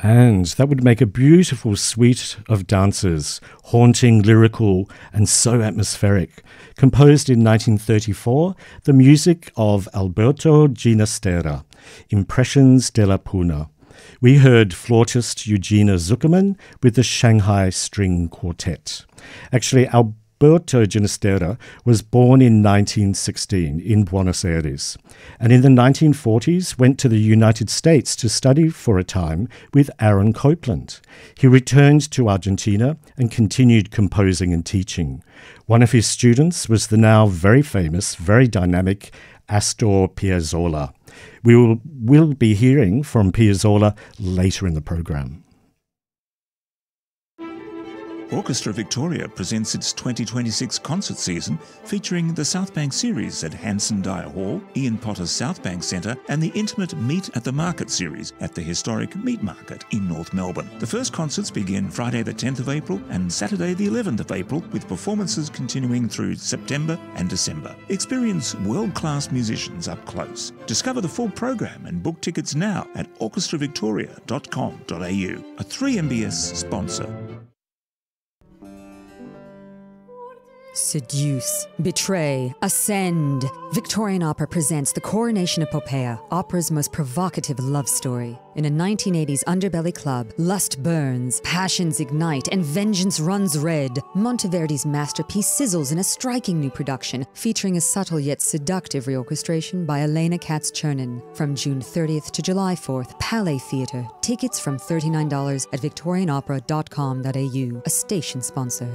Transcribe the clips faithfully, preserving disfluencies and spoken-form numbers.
And that would make a beautiful suite of dances, haunting, lyrical, and so atmospheric. Composed in nineteen thirty-four, the music of Alberto Ginastera, Impressions de la Puna. We heard flautist Eugenia Zuckerman with the Shanghai String Quartet. Actually, Alberto Ginastera was born in nineteen sixteen in Buenos Aires, and in the nineteen forties went to the United States to study for a time with Aaron Copland. He returned to Argentina and continued composing and teaching. One of his students was the now very famous, very dynamic Astor Piazzolla. We will will be hearing from Piazzolla later in the program. Orchestra Victoria presents its twenty twenty-six concert season featuring the South Bank Series at Hanson Dyer Hall, Ian Potter's South Bank Centre and the intimate Meet at the Market Series at the historic Meat Market in North Melbourne. The first concerts begin Friday the tenth of April and Saturday the eleventh of April, with performances continuing through September and December. Experience world-class musicians up close. Discover the full program and book tickets now at orchestra victoria dot com dot a u, a three M B S sponsor. Seduce, betray, ascend. Victorian Opera presents The Coronation of Poppaea, opera's most provocative love story. In a nineteen eighties underbelly club, lust burns, passions ignite, and vengeance runs red. Monteverdi's masterpiece sizzles in a striking new production, featuring a subtle yet seductive reorchestration by Elena Katz-Chernin. From June thirtieth to July fourth, Palais Theatre. Tickets from thirty-nine dollars at victorian opera dot com dot a u, a station sponsor.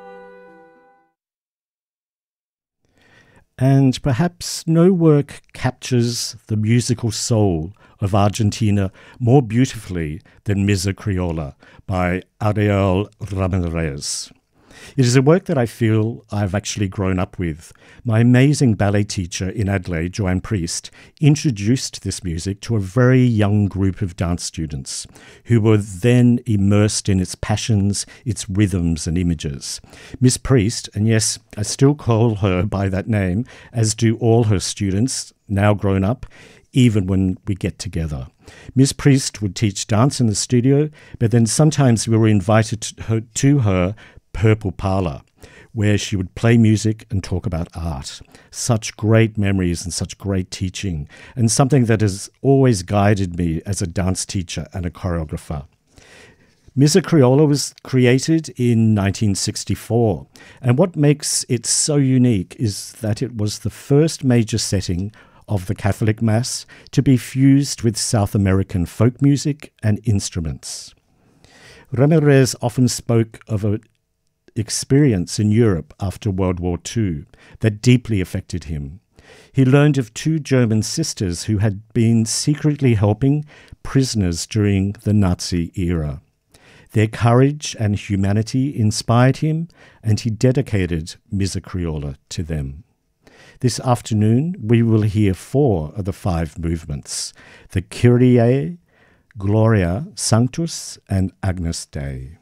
And perhaps no work captures the musical soul of Argentina more beautifully than Misa Criolla by Ariel Ramirez. It is a work that I feel I've actually grown up with. My amazing ballet teacher in Adelaide, Joanne Priest, introduced this music to a very young group of dance students who were then immersed in its passions, its rhythms and images. Miss Priest, and yes, I still call her by that name, as do all her students, now grown up, even when we get together. Miss Priest would teach dance in the studio, but then sometimes we were invited to her, to her Purple Parlour, where she would play music and talk about art. Such great memories and such great teaching, and something that has always guided me as a dance teacher and a choreographer. Misa Criolla was created in nineteen sixty-four, and what makes it so unique is that it was the first major setting of the Catholic Mass to be fused with South American folk music and instruments. Ramirez often spoke of a experience in Europe after World War Two that deeply affected him. He learned of two German sisters who had been secretly helping prisoners during the Nazi era. Their courage and humanity inspired him, and he dedicated Misa Criolla to them. This afternoon, we will hear four of the five movements: the Kyrie, Gloria, Sanctus, and Agnus Dei.